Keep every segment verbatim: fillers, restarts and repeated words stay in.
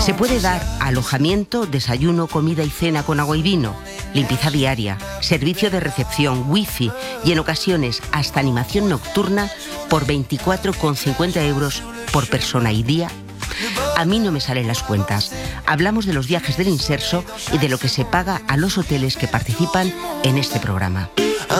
Se puede dar alojamiento, desayuno, comida y cena con agua y vino, limpieza diaria, servicio de recepción, wifi y en ocasiones hasta animación nocturna por veinticuatro con cincuenta euros por persona y día. A mí no me salen las cuentas. Hablamos de los viajes del Inserso y de lo que se paga a los hoteles que participan en este programa.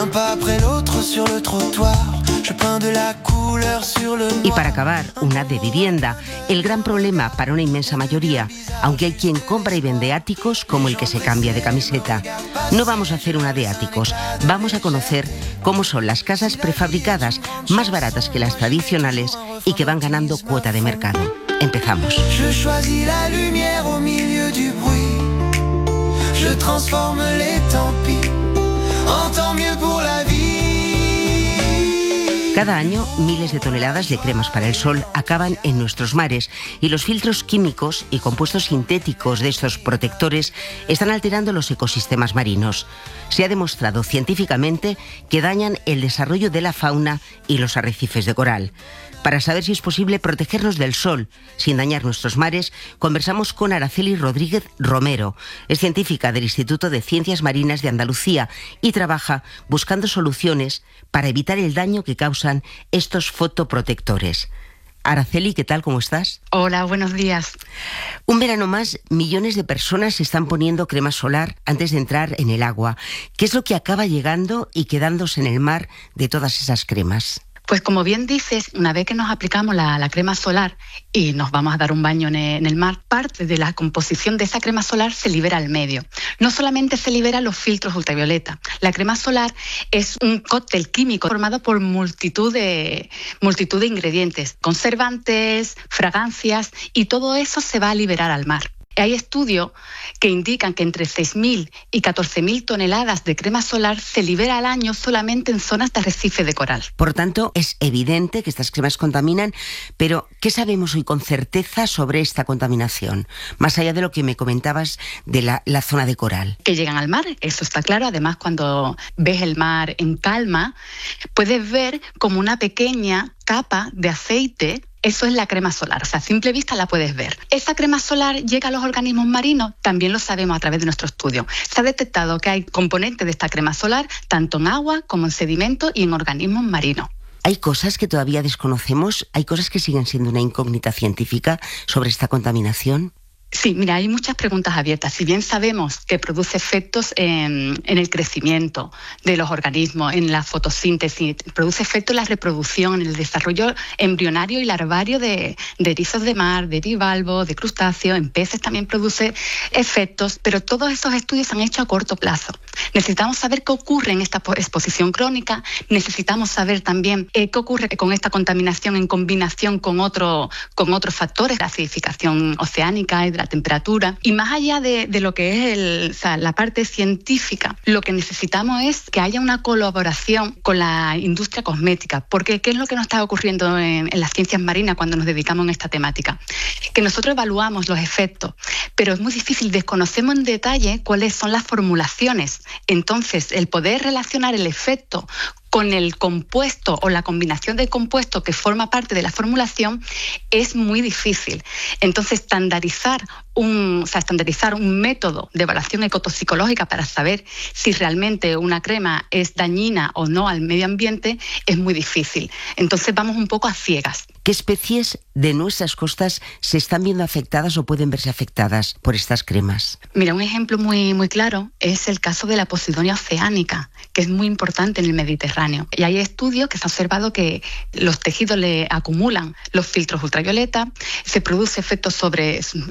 Y para acabar, una de vivienda, el gran problema para una inmensa mayoría, aunque hay quien compra y vende áticos como el que se cambia de camiseta. No vamos a hacer una de áticos, vamos a conocer cómo son las casas prefabricadas, más baratas que las tradicionales y que van ganando cuota de mercado. Empezamos. Je choisis la lumière au milieu du bruit. Je transforme les tant pis en tant mieux pour la vie. Cada año, miles de toneladas de cremas para el sol acaban en nuestros mares y los filtros químicos y compuestos sintéticos de estos protectores están alterando los ecosistemas marinos. Se ha demostrado científicamente que dañan el desarrollo de la fauna y los arrecifes de coral. Para saber si es posible protegernos del sol sin dañar nuestros mares, conversamos con Araceli Rodríguez Romero. Es científica del Instituto de Ciencias Marinas de Andalucía y trabaja buscando soluciones para evitar el daño que causan estos fotoprotectores. Araceli, ¿qué tal? ¿Cómo estás? Hola, buenos días. Un verano más, millones de personas se están poniendo crema solar antes de entrar en el agua. ¿Qué es lo que acaba llegando y quedándose en el mar de todas esas cremas? Pues como bien dices, una vez que nos aplicamos la, la crema solar y nos vamos a dar un baño en el, en el mar, parte de la composición de esa crema solar se libera al medio. No solamente se liberan los filtros ultravioleta. La crema solar es un cóctel químico formado por multitud de, multitud de ingredientes, conservantes, fragancias, y todo eso se va a liberar al mar. Hay estudios que indican que entre seis mil y catorce mil toneladas de crema solar se libera al año solamente en zonas de arrecife de coral. Por tanto, es evidente que estas cremas contaminan, pero ¿qué sabemos hoy con certeza sobre esta contaminación? Más allá de lo que me comentabas de la, la zona de coral. Que llegan al mar, eso está claro. Además, cuando ves el mar en calma, puedes ver como una pequeña capa de aceite. Eso es la crema solar, o sea, a simple vista la puedes ver. Esa crema solar llega a los organismos marinos, también lo sabemos a través de nuestro estudio. Se ha detectado que hay componentes de esta crema solar tanto en agua como en sedimento y en organismos marinos. ¿Hay cosas que todavía desconocemos? ¿Hay cosas que siguen siendo una incógnita científica sobre esta contaminación? Sí, mira, hay muchas preguntas abiertas. Si bien sabemos que produce efectos en, en el crecimiento de los organismos, en la fotosíntesis, produce efectos en la reproducción, en el desarrollo embrionario y larvario de, de erizos de mar, de bivalvos, de crustáceos, en peces también produce efectos, pero todos esos estudios se han hecho a corto plazo. Necesitamos saber qué ocurre en esta exposición crónica, necesitamos saber también eh, qué ocurre con esta contaminación en combinación con, otro, con otros factores, la acidificación oceánica y de la temperatura. Y más allá de, de lo que es el, o sea, la parte científica, lo que necesitamos es que haya una colaboración con la industria cosmética, porque ¿qué es lo que nos está ocurriendo en, en las ciencias marinas cuando nos dedicamos a esta temática? Que nosotros evaluamos los efectos, pero es muy difícil, desconocemos en detalle cuáles son las formulaciones. Entonces, el poder relacionar el efecto con el compuesto o la combinación de compuestos que forma parte de la formulación es muy difícil. Entonces, estandarizar un, o sea, estandarizar un método de evaluación ecotoxicológica para saber si realmente una crema es dañina o no al medio ambiente es muy difícil. Entonces, vamos un poco a ciegas. ¿Qué especies de nuestras costas se están viendo afectadas o pueden verse afectadas por estas cremas? Mira, un ejemplo muy, muy claro es el caso de la Posidonia oceanica, que es muy importante en el Mediterráneo. Y hay estudios que se ha observado que los tejidos le acumulan los filtros ultravioleta, se produce efectos sobre